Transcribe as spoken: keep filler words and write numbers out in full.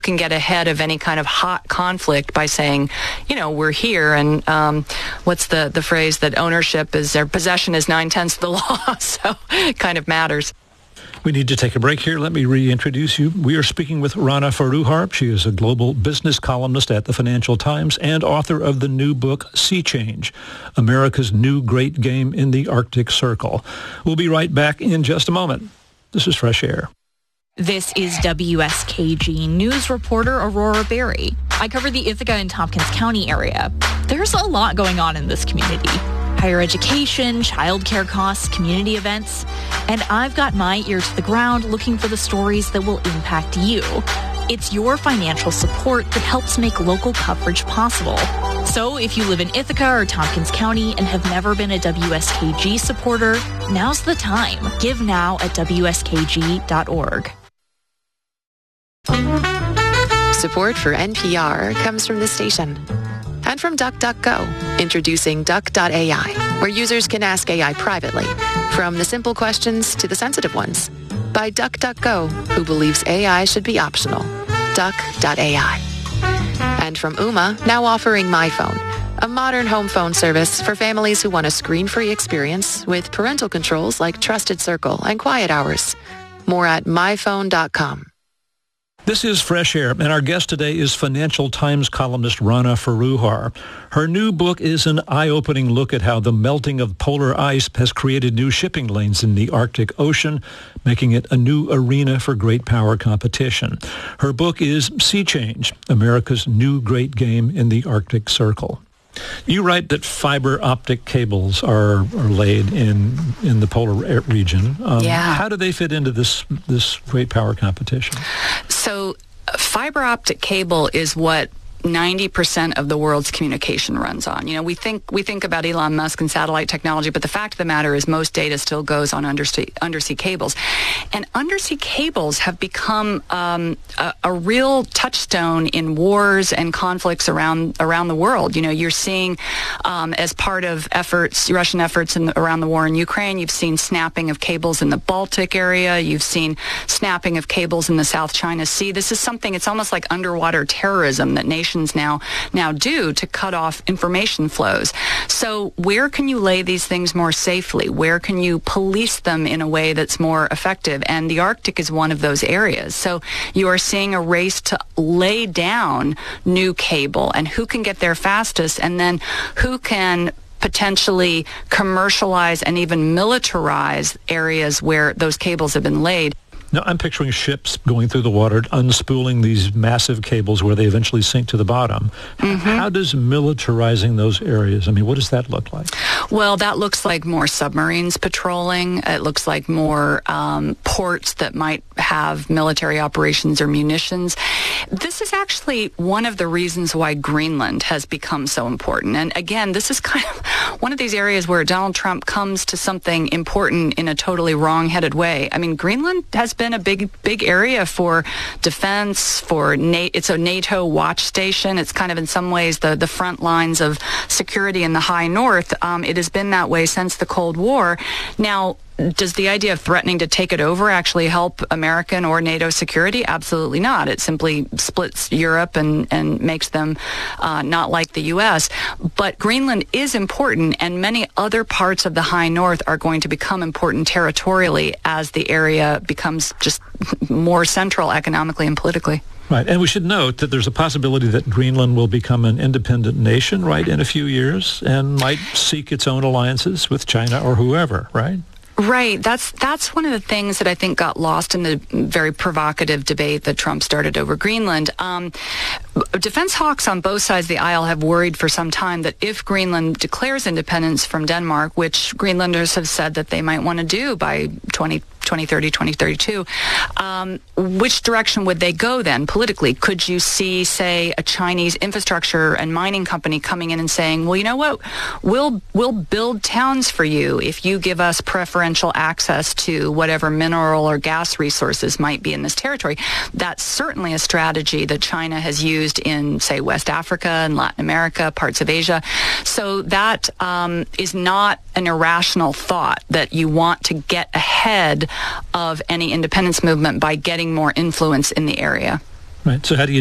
can get ahead of any kind of hot conflict by saying, you know, we're here, and um, what's the, the phrase that ownership is, or possession is nine-tenths of the law, so it kind of matters. We need to take a break here. Let me reintroduce you. We are speaking with Rana Foroohar. She is a global business columnist at the Financial Times and author of the new book, Sea Change, America's New Great Game in the Arctic Circle. We'll be right back in just a moment. This is Fresh Air. This is W S K G News reporter Aurora Berry. I cover the Ithaca and Tompkins County area. There's a lot going on in this community. Higher education, childcare costs, community events. And I've got my ear to the ground looking for the stories that will impact you. It's your financial support that helps make local coverage possible. So if you live in Ithaca or Tompkins County and have never been a W S K G supporter, now's the time. Give now at W S K G dot org. Support for N P R comes from this station and from DuckDuckGo, introducing Duck dot A I, where users can ask A I privately, from the simple questions to the sensitive ones, by DuckDuckGo, who believes A I should be optional. Duck dot A I. And from Ooma, now offering MyPhone, a modern home phone service for families who want a screen-free experience with parental controls like Trusted Circle and Quiet Hours. More at my phone dot com. This is Fresh Air, and our guest today is Financial Times columnist Rana Foroohar. Her new book is an eye-opening look at how the melting of polar ice has created new shipping lanes in the Arctic Ocean, making it a new arena for great power competition. Her book is Sea Change, America's New Great Game in the Arctic Circle. You write that fiber optic cables are, are laid in in the polar region. Um, yeah. How do they fit into this this great power competition? So fiber optic cable is what ninety percent of the world's communication runs on. You know, we think we think about Elon Musk and satellite technology, but the fact of the matter is most data still goes on undersea undersea cables. And undersea cables have become um, a, a real touchstone in wars and conflicts around around the world. You know, you're seeing um, as part of efforts, Russian efforts in the, around the war in Ukraine, you've seen snapping of cables in the Baltic area. You've seen snapping of cables in the South China Sea. This is something, it's almost like underwater terrorism that nations now now do to cut off information flows. So where can you lay these things more safely? Where can you police them in a way that's more effective? And the Arctic is one of those areas. So you are seeing a race to lay down new cable, and who can get there fastest, and then who can potentially commercialize and even militarize areas where those cables have been laid. Now, I'm picturing ships going through the water, unspooling these massive cables where they eventually sink to the bottom. Mm-hmm. How does militarizing those areas, I mean, what does that look like? Well, that looks like more submarines patrolling. It looks like more um, ports that might have military operations or munitions. This is actually one of the reasons why Greenland has become so important. And again, this is kind of one of these areas where Donald Trump comes to something important in a totally wrong-headed way. I mean, Greenland has been a big, big area for defense, for Na- it's a NATO watch station. It's kind of in some ways the, the front lines of security in the high north. Um, it has been that way since the Cold War. Now, does the idea of threatening to take it over actually help American or NATO security? Absolutely not. It simply splits Europe and, and makes them uh, not like the U S. But Greenland is important, and many other parts of the high north are going to become important territorially as the area becomes just more central economically and politically. Right, and we should note that there's a possibility that Greenland will become an independent nation, right, in a few years, and might seek its own alliances with China or whoever, right? Right. That's that's one of the things that I think got lost in the very provocative debate that Trump started over Greenland. Um, defense hawks on both sides of the aisle have worried for some time that if Greenland declares independence from Denmark, which Greenlanders have said that they might want to do by twenty thirty, twenty thirty-two, um, which direction would they go then politically? Could you see, say, a Chinese infrastructure and mining company coming in and saying, well, you know what, we'll we'll build towns for you if you give us preferential access to whatever mineral or gas resources might be in this territory? That's certainly a strategy that China has used in, say, West Africa and Latin America, parts of Asia. So that um, is not an irrational thought that you want to get ahead of any independence movement by getting more influence in the area. Right. So how do you